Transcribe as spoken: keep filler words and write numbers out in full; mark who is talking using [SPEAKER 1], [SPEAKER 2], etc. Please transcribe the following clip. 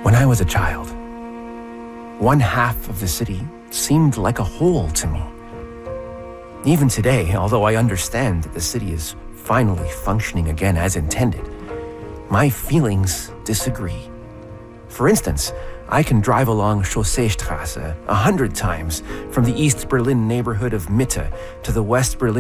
[SPEAKER 1] When I was a child, one half of the city seemed like a whole to me. Even today, although I understand that the city is finally functioning again as intended, my feelings disagree. For instance, I can drive along Chausseestrasse a hundred times from the East Berlin neighborhood of Mitte to the West Berlin